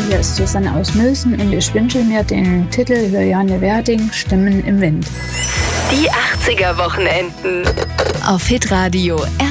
hier ist Susanne aus Mülsen und ich wünsche mir den Titel Juliane Werding, Stimmen im Wind. Die 80er Wochenenden auf Hitradio